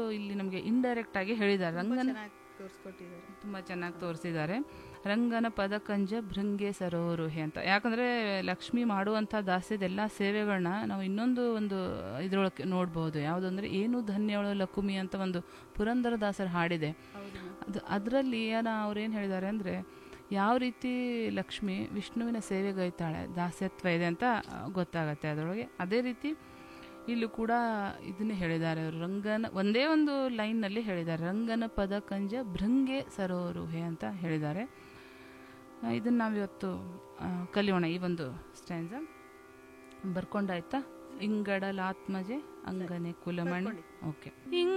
ಇಲ್ಲಿ ನಮಗೆ ಇಂಡೈರೆಕ್ಟ್ ಆಗಿ ಹೇಳಿದ್ದಾರೆ. ರಂಗನ ತುಂಬ ಚೆನ್ನಾಗಿ ತೋರಿಸಿದ್ದಾರೆ. ರಂಗನ ಪದಕಂಜ ಭೃಂಗೆ ಸರೋರುಹೆ ಅಂತ. ಯಾಕಂದರೆ ಲಕ್ಷ್ಮಿ ಮಾಡುವಂಥ ದಾಸ್ಯದ ಎಲ್ಲ ಸೇವೆಗಳನ್ನ ನಾವು ಇನ್ನೊಂದು ಒಂದು ಇದರೊಳಗೆ ನೋಡ್ಬೋದು. ಯಾವುದಂದ್ರೆ ಏನು ಧನ್ಯವಳು ಲಕುಮಿ ಅಂತ ಒಂದು ಪುರಂದರದಾಸರ ಹಾಡಿದೆ. ಅದರಲ್ಲಿ ಅವ್ರೇನು ಹೇಳಿದ್ದಾರೆ ಅಂದರೆ, ಯಾವ ರೀತಿ ಲಕ್ಷ್ಮಿ ವಿಷ್ಣುವಿನ ಸೇವೆಗೈತಾಳೆ, ದಾಸ್ಯತ್ವ ಇದೆ ಅಂತ ಗೊತ್ತಾಗತ್ತೆ ಅದರೊಳಗೆ. ಅದೇ ರೀತಿ ಇಲ್ಲೂ ಕೂಡ ಇದನ್ನೇ ಹೇಳಿದ್ದಾರೆ ಅವರು. ರಂಗನ ಒಂದೇ ಒಂದು ಲೈನ್ನಲ್ಲಿ ಹೇಳಿದ್ದಾರೆ, ರಂಗನ ಪದಕಂಜ ಭೃಂಗೆ ಸರೋರುಹೆ ಅಂತ ಹೇಳಿದ್ದಾರೆ. ಇದನ್ನು ನಾವಿವತ್ತು ಕಲಿಯೋಣ. ಈ ಒಂದು ಸ್ಟ್ಯಾನ್ಸ ಬರ್ಕೊಂಡಾಯ್ತಾ? ಇಂಗಡಲಾತ್ಮಜೆ ಅಂಗನೆ ಕುಲಮಣಿ. ಓಕೆ.